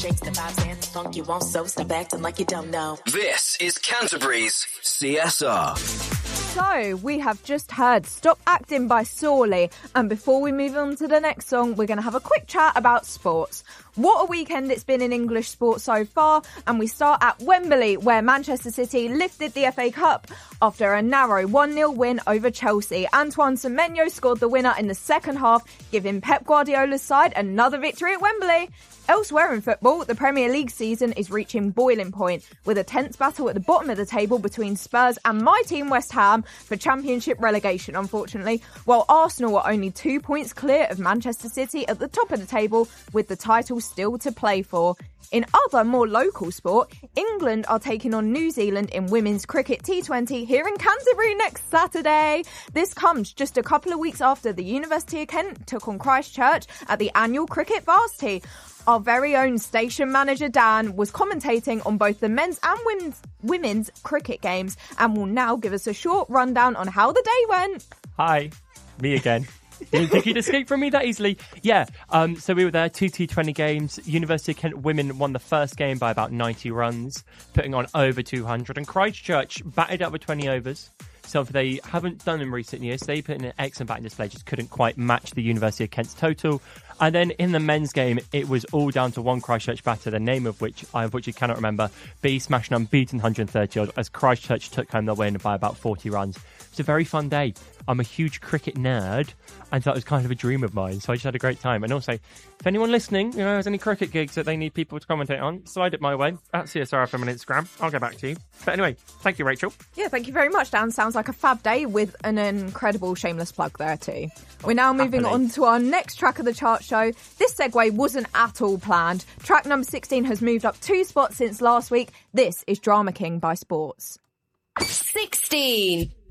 shakes the vibes and the funk you want, so stop acting like you don't know. This is Canterbury's CSR. So, we have just heard Stop Acting by Sorley, and before we move on to the next song, we're going to have a quick chat about sports. What a weekend it's been in English sports so far, and we start at Wembley, where Manchester City lifted the FA Cup after a narrow 1-0 win over Chelsea. Antoine Semenyo scored the winner in the second half, giving Pep Guardiola's side another victory at Wembley. Elsewhere in football, the Premier League season is reaching boiling point, with a tense battle at the bottom of the table between Spurs and my team West Ham for Championship relegation, unfortunately, while Arsenal are only 2 points clear of Manchester City at the top of the table, with the title still to play for. In other, more local sport, England are taking on New Zealand in Women's Cricket T20 here in Canterbury next Saturday. This comes just a couple of weeks after the University of Kent took on Christchurch at the annual Cricket Varsity. Our very own station manager Dan was commentating on both the men's and women's cricket games and will now give us a short rundown on how the day went. Hi, me again. Didn't think you'd escape from me that easily. Yeah, so we were there, 2 T20 games. University of Kent women won the first game by about 90 runs, putting on over 200. And Christchurch batted up with 20 overs. So they haven't done in recent years. They put in an excellent batting display, just couldn't quite match the University of Kent's total. And then in the men's game, it was all down to one Christchurch batter, the name of which I unfortunately cannot remember, but he smashed an unbeaten 130 odd as Christchurch took home the win by about 40 runs. It was a very fun day. I'm a huge cricket nerd, and that was kind of a dream of mine, so I just had a great time. And also, if anyone listening, has any cricket gigs that they need people to commentate on, slide it my way at CSRFM on Instagram. I'll get back to you. But anyway, thank you, Rachel. Yeah, thank you very much, Dan. Sounds like a fab day with an incredible shameless plug there too. We're now moving on to our next track of the chart show. This segue wasn't at all planned. Track number 16 has moved up 2 spots since last week. This is Drama King by Sports. 16.